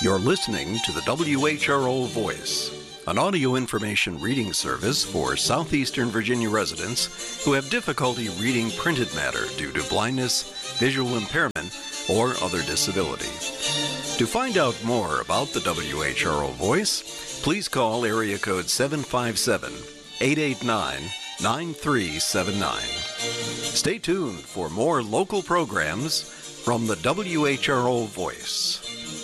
You're listening to the WHRO Voice, an audio information reading service for southeastern Virginia residents who have difficulty reading printed matter due to blindness, visual impairment, or other disability. To find out more about the WHRO Voice, please call area code 757-889-9379. Stay tuned for more local programs from the WHRO Voice.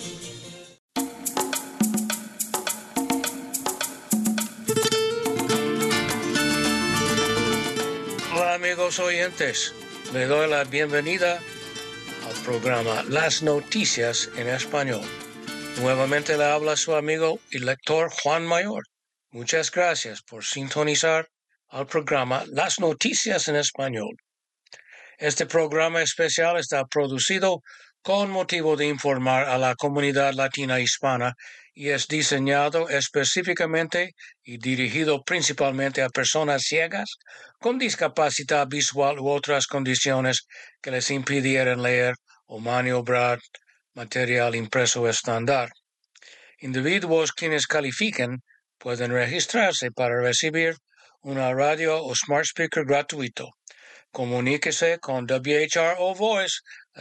Hola amigos oyentes, le doy la bienvenida al programa Las Noticias en Español. Nuevamente le habla su amigo y lector Juan Mayor. Muchas gracias por sintonizar al programa Las Noticias en Español. Este programa especial está producido con motivo de informar a la comunidad latina hispana y es diseñado específicamente y dirigido principalmente a personas ciegas con discapacidad visual u otras condiciones que les impidieran leer o maniobrar material impreso estándar. Individuos quienes califiquen pueden registrarse para recibir una radio o smart speaker gratuito. Comuníquese con WHRO Voice a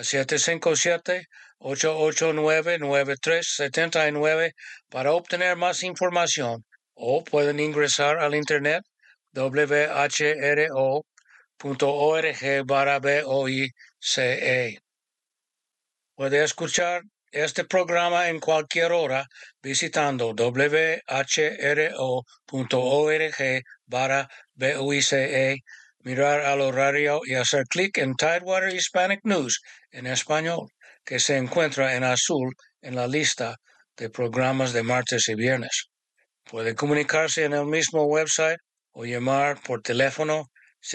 757-889-9379 para obtener más información o pueden ingresar al internet whro.org/BOICE. Puede escuchar este programa en cualquier hora visitando whro.org/BOICE, mirar al horario y hacer clic en Tidewater Hispanic News en español, que se encuentra en azul en la lista de programas de martes y viernes. Puede comunicarse en el mismo website o llamar por teléfono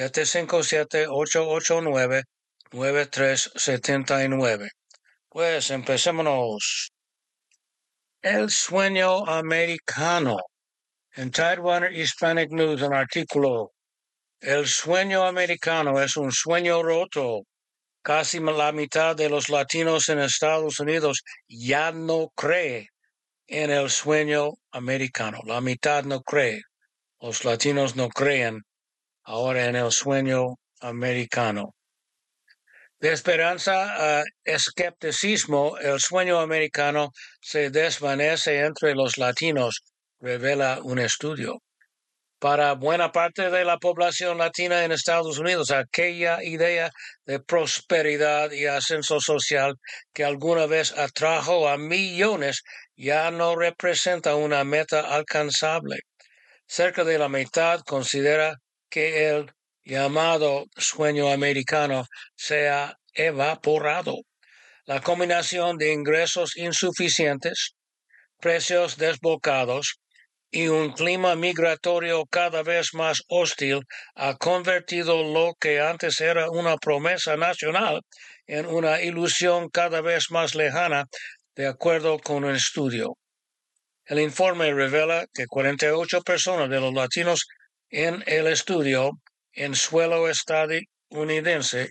757-889-9379. Pues empecémonos. El sueño americano. En Tidewater Hispanic News, un artículo. El sueño americano es un sueño roto. Casi la mitad de los latinos en Estados Unidos ya no cree en el sueño americano. La mitad no cree. Los latinos no creen ahora en el sueño americano. De esperanza a escepticismo, el sueño americano se desvanece entre los latinos, revela un estudio. Para buena parte de la población latina en Estados Unidos, aquella idea de prosperidad y ascenso social que alguna vez atrajo a millones ya no representa una meta alcanzable. Cerca de la mitad considera que el llamado sueño americano se ha evaporado. La combinación de ingresos insuficientes, precios desbocados y un clima migratorio cada vez más hostil ha convertido lo que antes era una promesa nacional en una ilusión cada vez más lejana, de acuerdo con un estudio. El informe revela que 48 personas de los latinos en el estudio en suelo estadounidense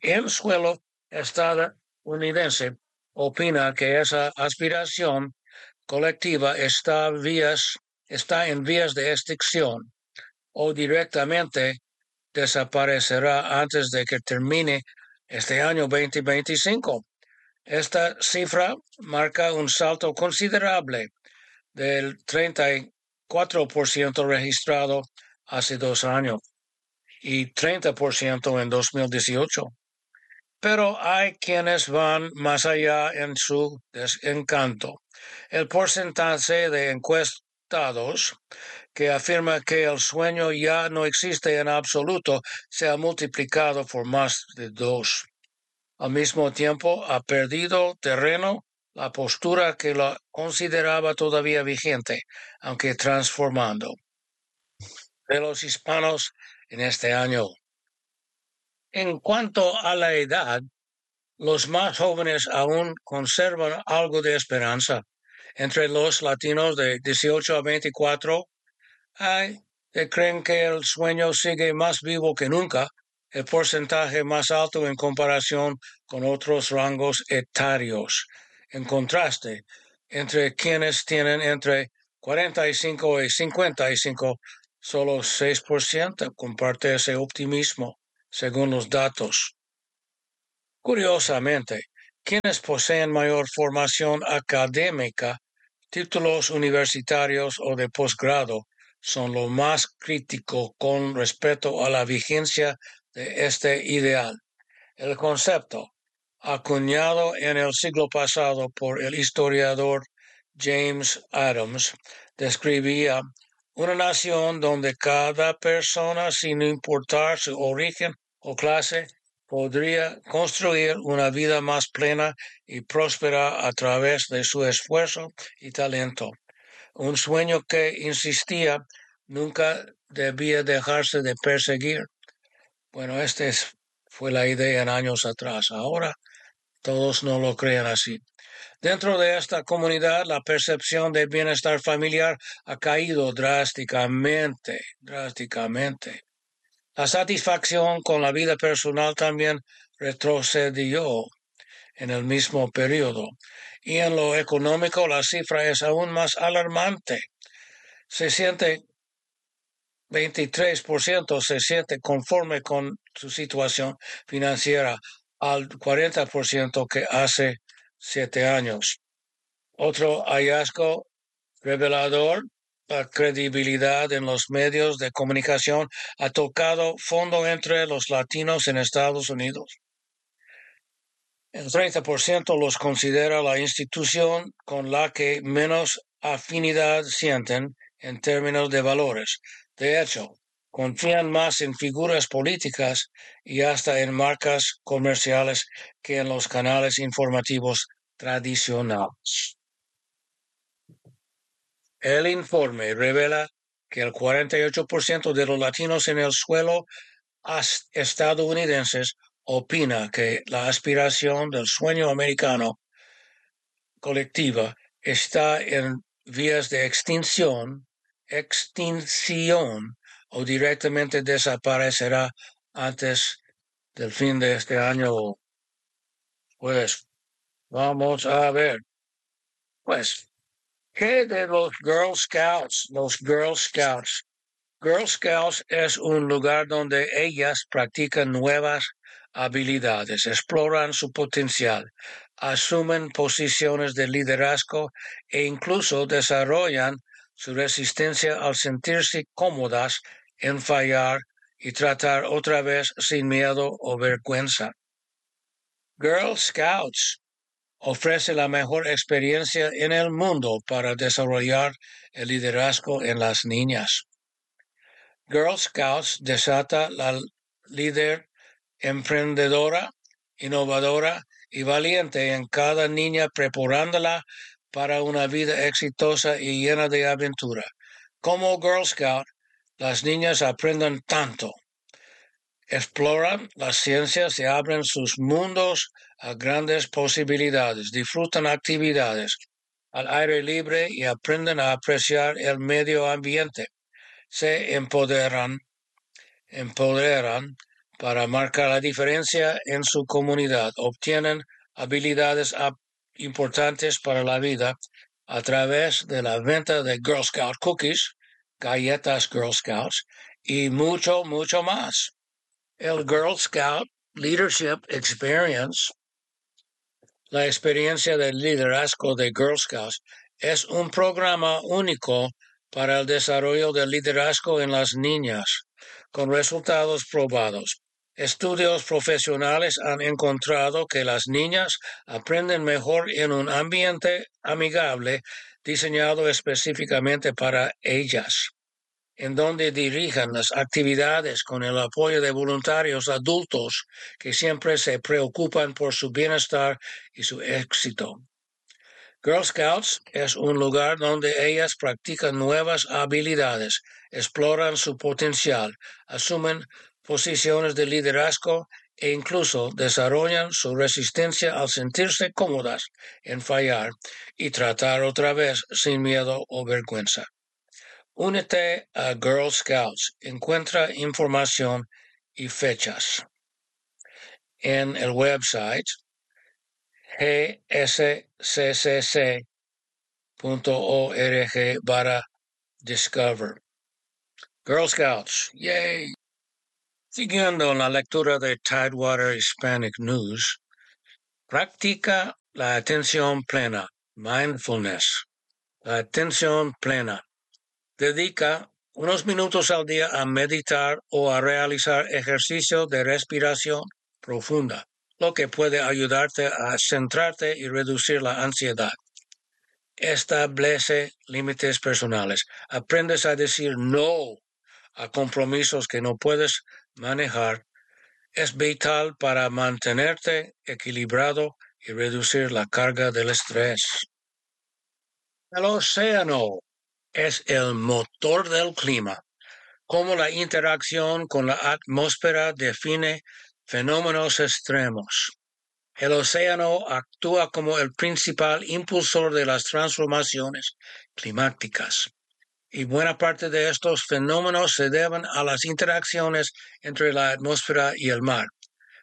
opina que esa aspiración colectiva está en vías de extinción o directamente desaparecerá antes de que termine este año 2025. Esta cifra marca un salto considerable del 34% registrado hace 2 años y 30% en 2018. Pero hay quienes van más allá en su desencanto. El porcentaje de encuestados que afirma que el sueño ya no existe en absoluto se ha multiplicado por más de 2. Al mismo tiempo, ha perdido terreno la postura que la consideraba todavía vigente, aunque transformando. De los hispanos en este año. En cuanto a la edad, los más jóvenes aún conservan algo de esperanza. Entre los latinos de 18 a 24, hay que creen que el sueño sigue más vivo que nunca, el porcentaje más alto en comparación con otros rangos etarios. En contraste, Entre quienes tienen entre 45 y 55, solo 6% comparte ese optimismo, según los datos. Curiosamente, quienes poseen mayor formación académica, títulos universitarios o de posgrado, son lo más crítico con respecto a la vigencia de este ideal. El concepto, acuñado en el siglo pasado por el historiador James Adams, describía una nación donde cada persona, sin importar su origen o clase, podría construir una vida más plena y próspera a través de su esfuerzo y talento. Un sueño que, insistía, nunca debía dejarse de perseguir. Bueno, fue la idea en años atrás. Ahora todos no lo creen así. Dentro de esta comunidad, la percepción de bienestar familiar ha caído drásticamente. La satisfacción con la vida personal también retrocedió en el mismo periodo. Y en lo económico, la cifra es aún más alarmante. 23% se siente conforme con su situación financiera, al 40% que hace 7 años. Otro hallazgo revelador: la credibilidad en los medios de comunicación ha tocado fondo entre los latinos en Estados Unidos. El 30% los considera la institución con la que menos afinidad sienten en términos de valores. De hecho, confían más en figuras políticas y hasta en marcas comerciales que en los canales informativos tradicionales. El informe revela que el 48% de los latinos en el suelo estadounidenses opina que la aspiración del sueño americano colectiva está en vías de extinción o directamente desaparecerá antes del fin de este año. Pues vamos a ver. Pues, ¿qué de los Girl Scouts? Los Girl Scouts. Girl Scouts es un lugar donde ellas practican nuevas habilidades, exploran su potencial, asumen posiciones de liderazgo e incluso desarrollan su resistencia al sentirse cómodas en fallar y tratar otra vez sin miedo o vergüenza. Girl Scouts ofrece la mejor experiencia en el mundo para desarrollar el liderazgo en las niñas. Girl Scouts desata la líder emprendedora, innovadora y valiente en cada niña, preparándola para una vida exitosa y llena de aventura. Como Girl Scout, las niñas aprenden tanto. Exploran las ciencias y abren sus mundos a grandes posibilidades, disfrutan actividades al aire libre y aprenden a apreciar el medio ambiente. Se empoderan para marcar la diferencia en su comunidad, obtienen habilidades importantes para la vida a través de la venta de Girl Scout cookies, galletas Girl Scouts y mucho, mucho más. El Girl Scout Leadership Experience, la experiencia de liderazgo de Girl Scouts, es un programa único para el desarrollo del liderazgo en las niñas, con resultados probados. Estudios profesionales han encontrado que las niñas aprenden mejor en un ambiente amigable diseñado específicamente para ellas, en donde dirijan las actividades con el apoyo de voluntarios adultos que siempre se preocupan por su bienestar y su éxito. Girl Scouts es un lugar donde ellas practican nuevas habilidades, exploran su potencial, asumen posiciones de liderazgo e incluso desarrollan su resistencia al sentirse cómodas en fallar y tratar otra vez sin miedo o vergüenza. Únete a Girl Scouts. Encuentra información y fechas en el website gsccc.org. discover. Girl Scouts, yay! Siguiendo la lectura de Tidewater Hispanic News, practica la atención plena, mindfulness. La atención plena. Dedica unos minutos al día a meditar o a realizar ejercicio de respiración profunda, lo que puede ayudarte a centrarte y reducir la ansiedad. Establece límites personales. Aprendes a decir no a compromisos que no puedes manejar. Es vital para mantenerte equilibrado y reducir la carga del estrés. El océano es el motor del clima. Cómo la interacción con la atmósfera define fenómenos extremos. El océano actúa como el principal impulsor de las transformaciones climáticas, y buena parte de estos fenómenos se deben a las interacciones entre la atmósfera y el mar.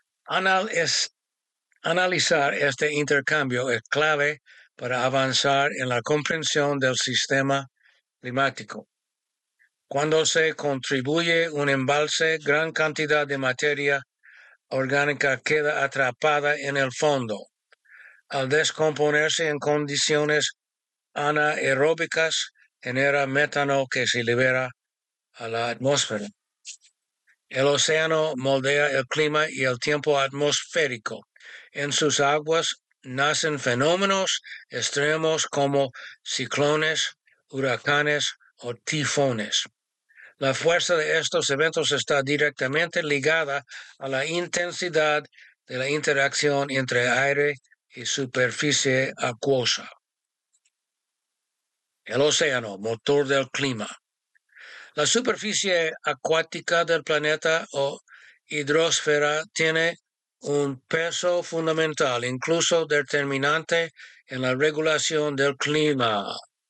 Analizar este intercambio es clave para avanzar en la comprensión del sistema climático. Cuando se contribuye un embalse, gran cantidad de materia orgánica queda atrapada en el fondo. Al descomponerse en condiciones anaeróbicas, genera metano que se libera a la atmósfera. El océano moldea el clima y el tiempo atmosférico. En sus aguas nacen fenómenos extremos como ciclones, huracanes o tifones. La fuerza de estos eventos está directamente ligada a la intensidad de la interacción entre aire y superficie acuosa. El océano, motor del clima. La superficie acuática del planeta o hidrosfera tiene un peso fundamental, incluso determinante en la regulación del clima,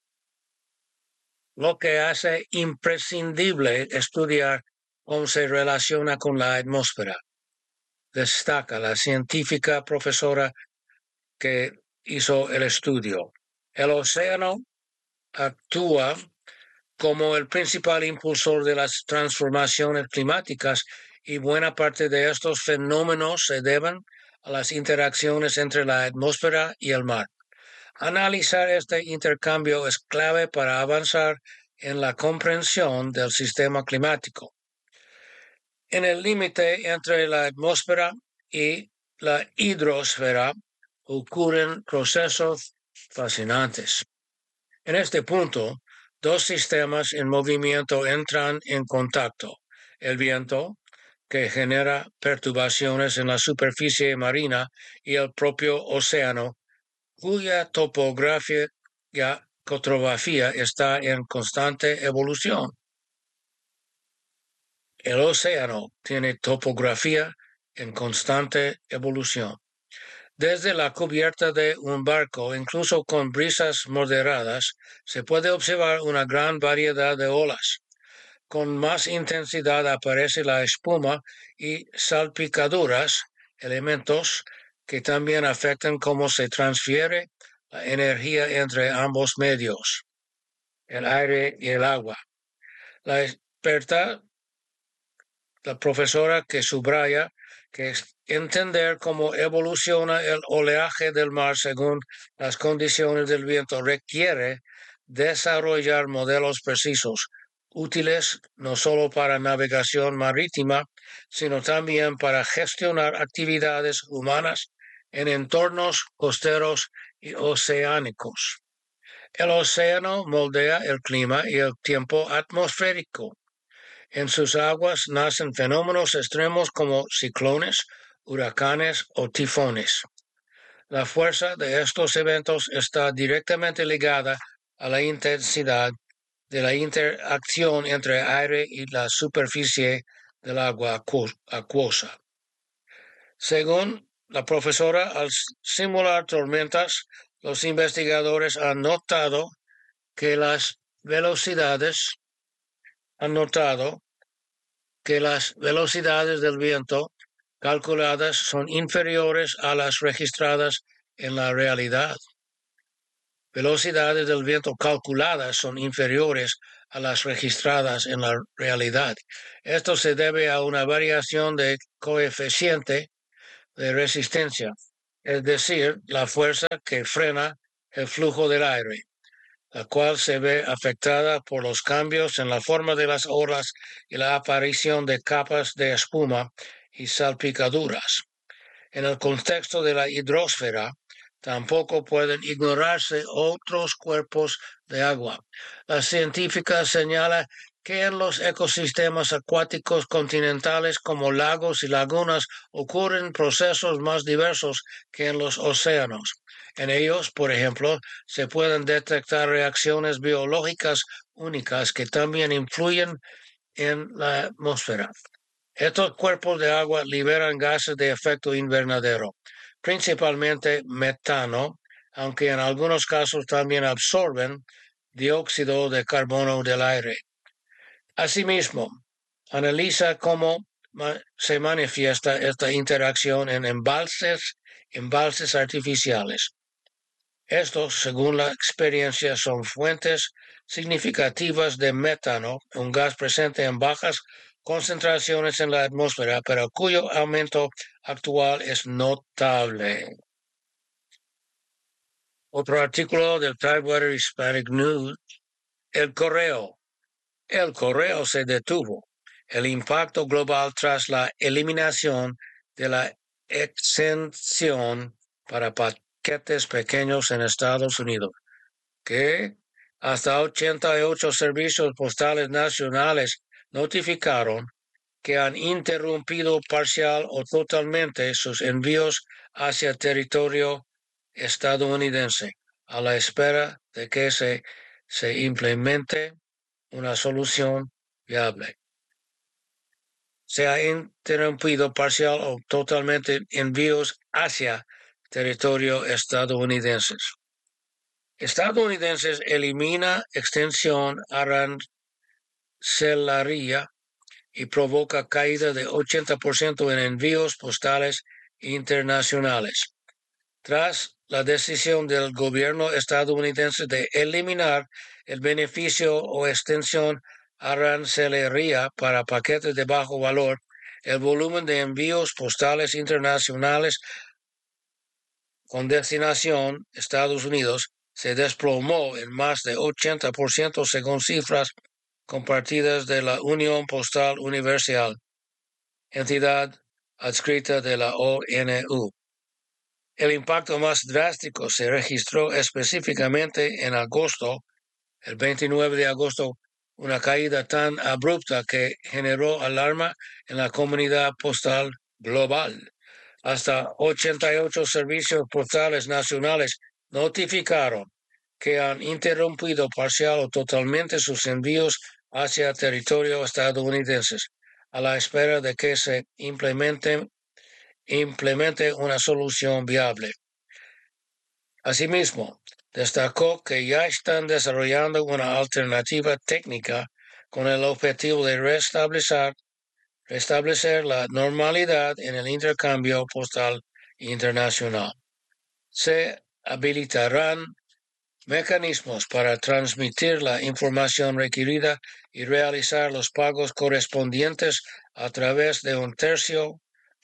lo que hace imprescindible estudiar cómo se relaciona con la atmósfera. Destaca la científica profesora que hizo el estudio. El océano actúa como el principal impulsor de las transformaciones climáticas y buena parte de estos fenómenos se deben a las interacciones entre la atmósfera y el mar. Analizar este intercambio es clave para avanzar en la comprensión del sistema climático. En el límite entre la atmósfera y la hidrosfera ocurren procesos fascinantes. En este punto, dos sistemas en movimiento entran en contacto. El viento, que genera perturbaciones en la superficie marina, y el propio océano, cuya topografía está en constante evolución. El océano tiene topografía en constante evolución. Desde la cubierta de un barco, incluso con brisas moderadas, se puede observar una gran variedad de olas. Con más intensidad aparece la espuma y salpicaduras, elementos que también afectan cómo se transfiere la energía entre ambos medios, el aire y el agua. La experta, la profesora que subraya que entender cómo evoluciona el oleaje del mar según las condiciones del viento requiere desarrollar modelos precisos, útiles no solo para navegación marítima, sino también para gestionar actividades humanas en entornos costeros y oceánicos. El océano moldea el clima y el tiempo atmosférico. En sus aguas nacen fenómenos extremos como ciclones, huracanes o tifones. La fuerza de estos eventos está directamente ligada a la intensidad de la interacción entre aire y la superficie del agua acuosa. Según la profesora, al simular tormentas, los investigadores han notado que las velocidades del viento calculadas son inferiores a las registradas en la realidad. velocidades del viento calculadas son inferiores a las registradas en la realidad. Esto se debe a una variación de coeficiente de resistencia, es decir, la fuerza que frena el flujo del aire, la cual se ve afectada por los cambios en la forma de las olas y la aparición de capas de espuma y salpicaduras. En el contexto de la hidrosfera, tampoco pueden ignorarse otros cuerpos de agua. La científica señala que en los ecosistemas acuáticos continentales como lagos y lagunas ocurren procesos más diversos que en los océanos. En ellos, por ejemplo, se pueden detectar reacciones biológicas únicas que también influyen en la atmósfera. Estos cuerpos de agua liberan gases de efecto invernadero, principalmente metano, aunque en algunos casos también absorben dióxido de carbono del aire. Asimismo, analiza cómo se manifiesta esta interacción en embalses artificiales. Estos, según la experiencia, son fuentes significativas de metano, un gas presente en bajas concentraciones en la atmósfera, pero cuyo aumento actual es notable. Otro artículo del Tidewater Hispanic News, el correo. El correo se detuvo. El impacto global tras la eliminación de la exención para paquetes pequeños en Estados Unidos, que hasta 88 servicios postales nacionales notificaron que han interrumpido parcial o totalmente sus envíos hacia territorio estadounidense, a la espera de que se implemente una solución viable. Se ha interrumpido parcial o totalmente envíos hacia territorio estadounidenses. Estadounidenses elimina extensión arancelaria y provoca caída de 80% en envíos postales internacionales. Tras la decisión del gobierno estadounidense de eliminar el beneficio o extensión arancelaria para paquetes de bajo valor, el volumen de envíos postales internacionales con destinación Estados Unidos se desplomó en más de 80% según cifras compartidas de la Unión Postal Universal, entidad adscrita de la ONU. El impacto más drástico se registró específicamente en agosto, el 29 de agosto, una caída tan abrupta que generó alarma en la comunidad postal global. Hasta 88 servicios postales nacionales notificaron que han interrumpido parcial o totalmente sus envíos hacia territorio estadounidense, a la espera de que se implemente una solución viable. Asimismo, destacó que ya están desarrollando una alternativa técnica con el objetivo de restablecer la normalidad en el intercambio postal internacional. Se habilitarán mecanismos para transmitir la información requerida y realizar los pagos correspondientes a través de un tercero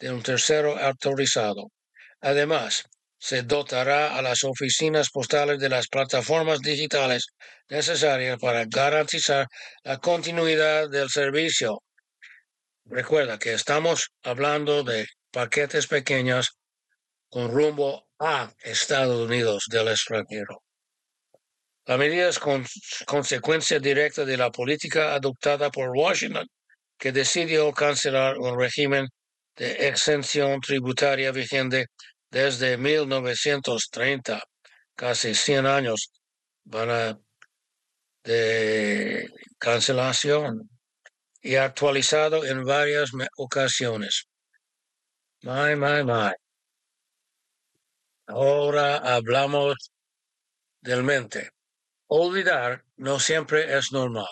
autorizado. Además, se dotará a las oficinas postales de las plataformas digitales necesarias para garantizar la continuidad del servicio. Recuerda que estamos hablando de paquetes pequeños con rumbo a Estados Unidos del extranjero. La medida es consecuencia directa de la política adoptada por Washington, que decidió cancelar un régimen de exención tributaria vigente desde 1930, casi 100 años de cancelación, y actualizado en varias ocasiones. My. Ahora hablamos del mente. Olvidar no siempre es normal.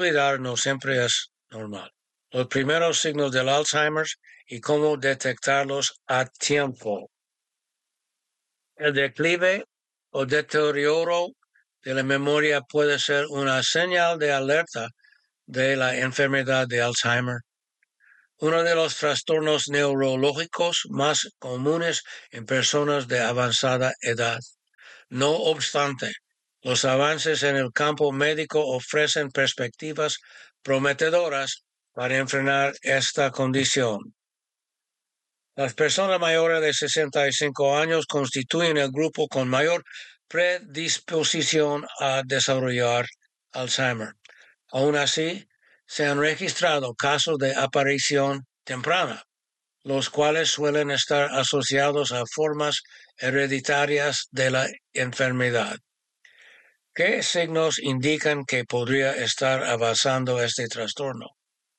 Los primeros signos del Alzheimer y cómo detectarlos a tiempo. El declive o deterioro de la memoria puede ser una señal de alerta de la enfermedad de Alzheimer, uno de los trastornos neurológicos más comunes en personas de avanzada edad. No obstante, los avances en el campo médico ofrecen perspectivas prometedoras para enfrentar esta condición. Las personas mayores de 65 años constituyen el grupo con mayor predisposición a desarrollar Alzheimer. Aún así, se han registrado casos de aparición temprana, los cuales suelen estar asociados a formas hereditarias de la enfermedad. ¿Qué signos indican que podría estar avanzando este trastorno?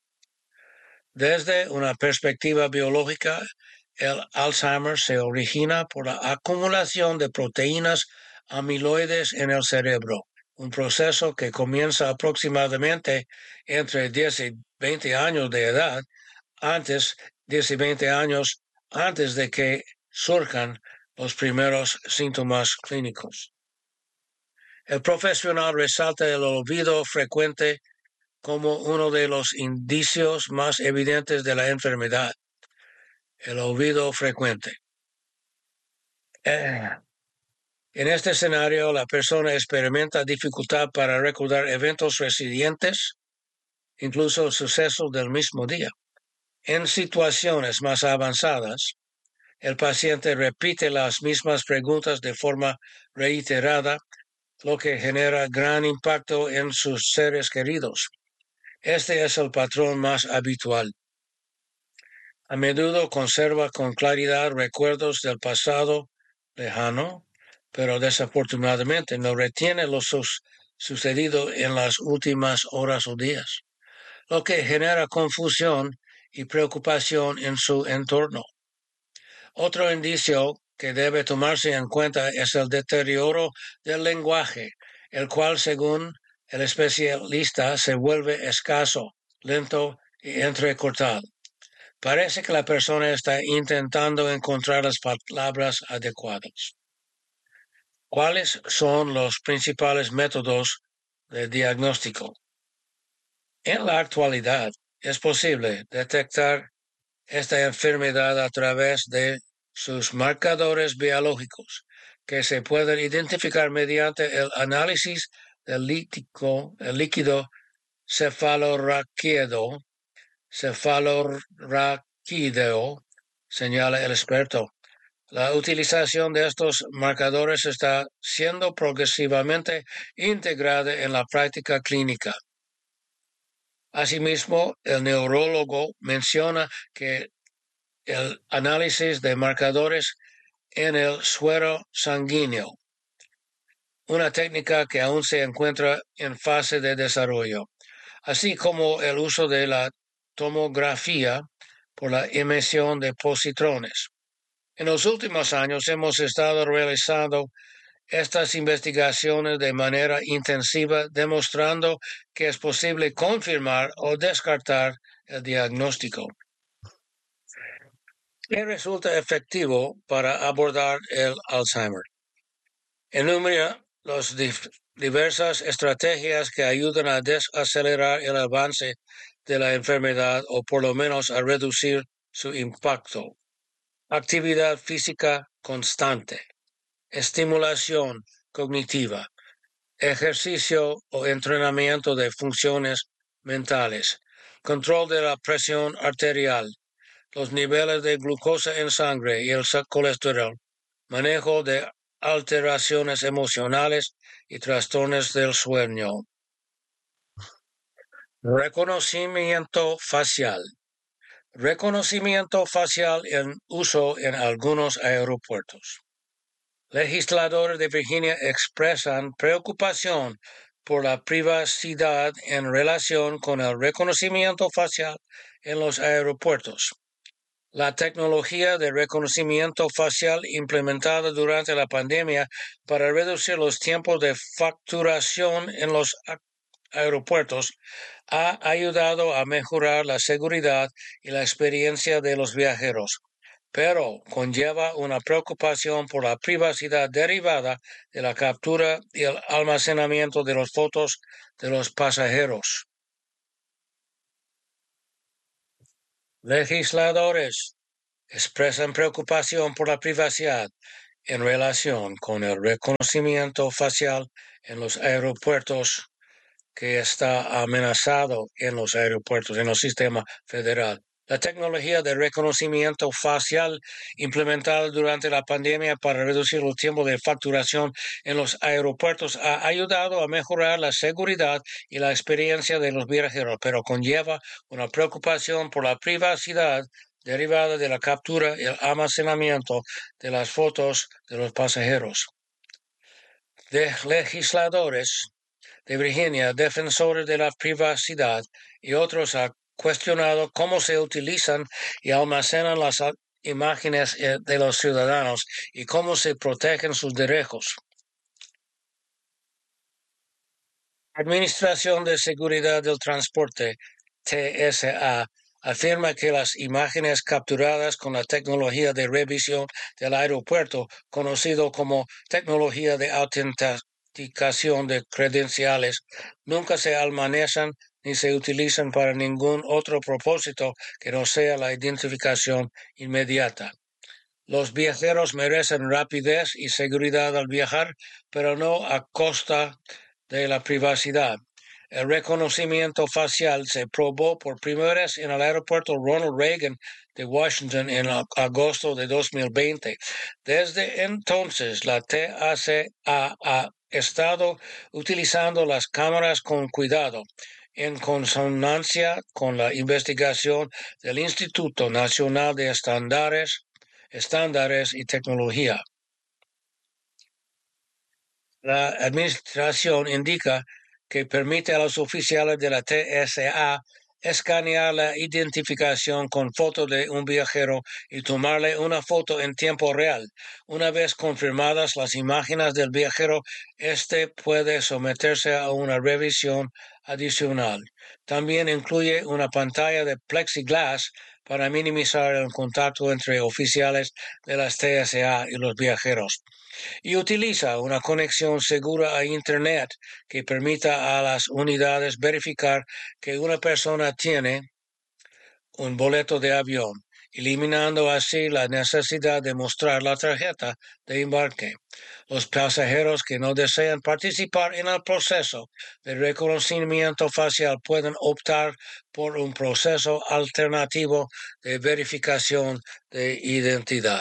Desde una perspectiva biológica, el Alzheimer se origina por la acumulación de proteínas amiloides en el cerebro, un proceso que comienza aproximadamente entre 10 y 20 años de edad, 10 y 20 años antes de que surjan los primeros síntomas clínicos. El profesional resalta el olvido frecuente como uno de los indicios más evidentes de la enfermedad. El olvido frecuente. En este escenario, la persona experimenta dificultad para recordar eventos recientes, incluso sucesos del mismo día. En situaciones más avanzadas, el paciente repite las mismas preguntas de forma reiterada, lo que genera gran impacto en sus seres queridos. Este es el patrón más habitual. A menudo conserva con claridad recuerdos del pasado lejano, pero desafortunadamente no retiene lo sucedido en las últimas horas o días, lo que genera confusión y preocupación en su entorno. Otro indicio que debe tomarse en cuenta es el deterioro del lenguaje, el cual, según el especialista, se vuelve escaso, lento y entrecortado. Parece que la persona está intentando encontrar las palabras adecuadas. ¿Cuáles son los principales métodos de diagnóstico? En la actualidad, es posible detectar esta enfermedad a través de sus marcadores biológicos, que se pueden identificar mediante el análisis del líquido cefalorraquídeo, señala el experto. La utilización de estos marcadores está siendo progresivamente integrada en la práctica clínica. Asimismo, el neurólogo menciona que el análisis de marcadores en el suero sanguíneo, una técnica que aún se encuentra en fase de desarrollo, así como el uso de la tomografía por la emisión de positrones. En los últimos años hemos estado realizando estas investigaciones de manera intensiva, demostrando que es posible confirmar o descartar el diagnóstico. ¿Qué resulta efectivo para abordar el Alzheimer? Enumera las diversas estrategias que ayudan a desacelerar el avance de la enfermedad o por lo menos a reducir su impacto. Actividad física constante, estimulación cognitiva, ejercicio o entrenamiento de funciones mentales, control de la presión arterial, los niveles de glucosa en sangre y el colesterol, manejo de alteraciones emocionales y trastornos del sueño. Reconocimiento facial. Reconocimiento facial en uso en algunos aeropuertos. Legisladores de Virginia expresan preocupación por la privacidad en relación con el reconocimiento facial en los aeropuertos. La tecnología de reconocimiento facial implementada durante la pandemia para reducir los tiempos de facturación en los aeropuertos ha ayudado a mejorar la seguridad y la experiencia de los viajeros, pero conlleva una preocupación por la privacidad derivada de la captura y el almacenamiento de las fotos de los pasajeros. Legisladores expresan preocupación por la privacidad en relación con el reconocimiento facial en los aeropuertos, que está amenazado en los aeropuertos, en el sistema federal. La tecnología de reconocimiento facial implementada durante la pandemia para reducir el tiempo de facturación en los aeropuertos ha ayudado a mejorar la seguridad y la experiencia de los viajeros, pero conlleva una preocupación por la privacidad derivada de la captura y el almacenamiento de las fotos de los pasajeros. De legisladores de Virginia, defensores de la privacidad y otros han cuestionado cómo se utilizan y almacenan las imágenes de los ciudadanos y cómo se protegen sus derechos. Administración de Seguridad del Transporte, TSA, afirma que las imágenes capturadas con la tecnología de revisión del aeropuerto, conocido como tecnología de autenticación de credenciales, nunca se almacenan ni se utilizan para ningún otro propósito que no sea la identificación inmediata. Los viajeros merecen rapidez y seguridad al viajar, pero no a costa de la privacidad. El reconocimiento facial se probó por primera vez en el aeropuerto Ronald Reagan de Washington en agosto de 2020. Desde entonces, la TSA ha estado utilizando las cámaras con cuidado, en consonancia con la investigación del Instituto Nacional de Estándares y Tecnología. La administración indica que permite a los oficiales de la TSA escanear la identificación con foto de un viajero y tomarle una foto en tiempo real. Una vez confirmadas las imágenes del viajero, este puede someterse a una revisión adicional. También incluye una pantalla de plexiglas para minimizar el contacto entre oficiales de las TSA y los viajeros, y utiliza una conexión segura a Internet que permita a las unidades verificar que una persona tiene un boleto de avión, eliminando así la necesidad de mostrar la tarjeta de embarque. Los pasajeros que no desean participar en el proceso de reconocimiento facial pueden optar por un proceso alternativo de verificación de identidad.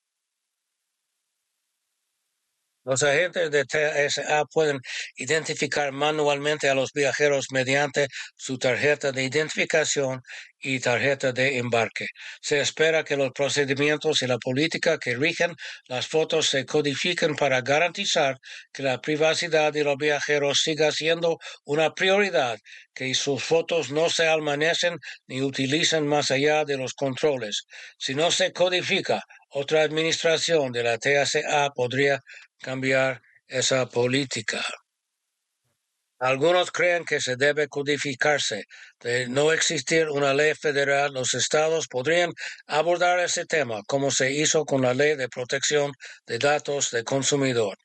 Los agentes de TSA pueden identificar manualmente a los viajeros mediante su tarjeta de identificación y tarjeta de embarque. Se espera que los procedimientos y la política que rigen las fotos se codifiquen para garantizar que la privacidad de los viajeros siga siendo una prioridad, que sus fotos no se almacenen ni utilicen más allá de los controles. Si no se codifica, otra administración de la TSA podría cambiar esa política. Algunos creen que se debe codificarse. De no existir una ley federal, los estados podrían abordar ese tema, como se hizo con la Ley de Protección de Datos del Consumidor.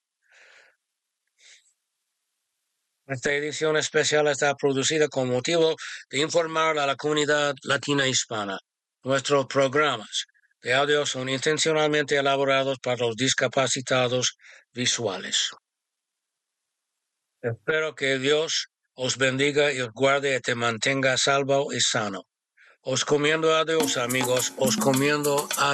Esta edición especial está producida con motivo de informar a la comunidad latina hispana. Nuestros programas de audio son intencionalmente elaborados para los discapacitados visuales. Espero que Dios os bendiga y os guarde y te mantenga salvo y sano. Os comiendo a Dios, amigos. Os comiendo a